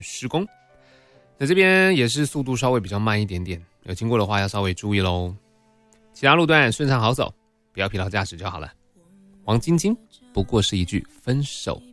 施工。那这边也是速度稍微比较慢一点点，有经过的话要稍微注意咯。其他路段顺畅好走，不要疲劳驾驶就好了。黄晶晶不过是一句分手